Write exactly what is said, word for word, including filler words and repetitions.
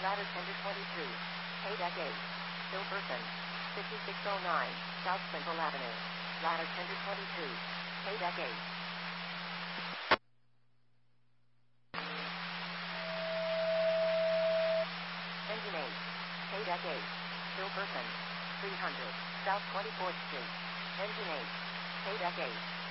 Ladder tender twenty-two. Paydeck eight. Hilverson. fifty-six oh nine, South Central Avenue. Ladder tender twenty-two. Paydeck eight. Engine eight. Paydeck eight. Hilverson. three hundred, South twenty-fourth Street. Engine eight. Paydeck eight.